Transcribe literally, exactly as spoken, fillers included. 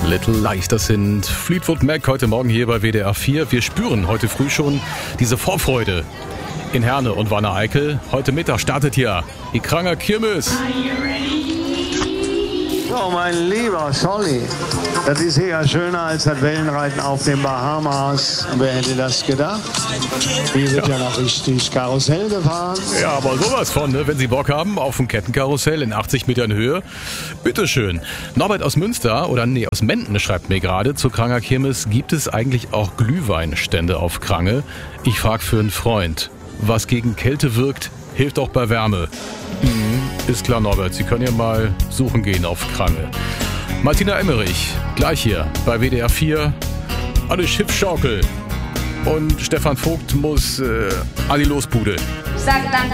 Little Light, das sind Fleetwood Mac heute Morgen hier bei W D R vier. Wir spüren heute früh schon diese Vorfreude in Herne und Wanne-Eickel. Heute Mittag startet hier die Kranger Kirmes. Oh, mein lieber Scholli, das ist hier ja schöner als das Wellenreiten auf den Bahamas. Wer hätte das gedacht? Hier wird ja, ja noch richtig Karussell gefahren. Ja, aber sowas von, ne? Wenn Sie Bock haben auf ein Kettenkarussell in achtzig Metern Höhe, bitteschön. Norbert aus Münster, oder nee, aus Menden schreibt mir gerade, zur Kranger Kirmes gibt es eigentlich auch Glühweinstände auf Krange. Ich frage für einen Freund. Was gegen Kälte wirkt, hilft auch bei Wärme. Mhm, ist klar, Norbert. Sie können ja mal suchen gehen auf Krange. Martina Emmerich, gleich hier bei W D R vier. Alle Schiffschaukel. Und Stefan Vogt muss äh, an die Losbude. Sag dann